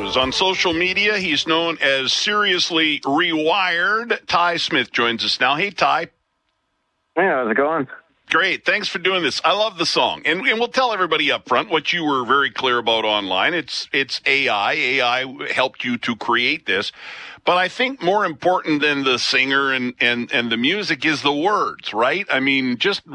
videos. On social media, he's known as Seriously Rewired. Ty Smith joins us now. Hey, Ty. Hey, how's it going? Great. Thanks for doing this. I love the song. And we'll tell everybody up front what you were very clear about online. It's AI. AI helped you to create this. But I think more important than the singer and the music is the words, right? I mean, just